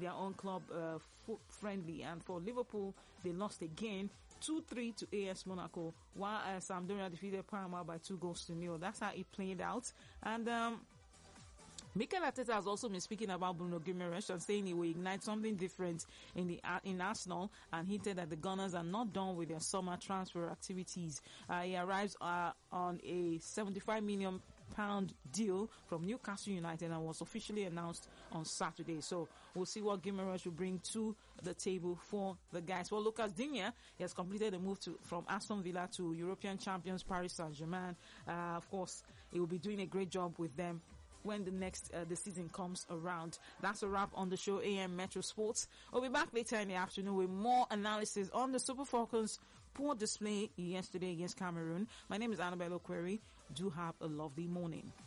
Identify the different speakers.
Speaker 1: their own club friendly. And for Liverpool, they lost again 2-3 to AS Monaco, while Sampdoria defeated Parma by 2-0. That's how it played out. And Mikel Arteta has also been speaking about Bruno Guimaraes and saying he will ignite something different in Arsenal, and hinted that the Gunners are not done with their summer transfer activities. He arrives on a £75 million deal from Newcastle United and was officially announced on Saturday. So we'll see what Guimaraes will bring to the table for the guys. For Lucas Digne, he has completed a move from Aston Villa to European champions Paris Saint-Germain. Of course, he will be doing a great job with them when the season comes around. That's a wrap on the show, AM Metro Sports. We'll be back later in the afternoon with more analysis on the Super Falcons' poor display yesterday against Cameroon. My name is Annabelle Okweri. Do have a lovely morning.